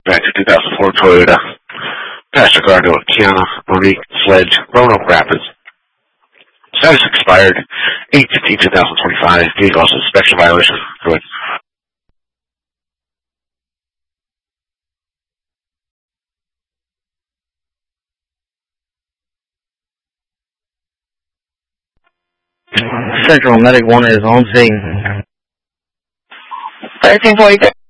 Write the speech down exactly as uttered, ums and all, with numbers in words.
back to two thousand four Toyota. Pastor Gardo, Kiana, Monique, Sledge, Roanoke Rapids. Status expired eight fifteen two thousand twenty-five. Vehicle also inspection violation. Go ahead. Central Medic one is on scene. thirteen forty-three.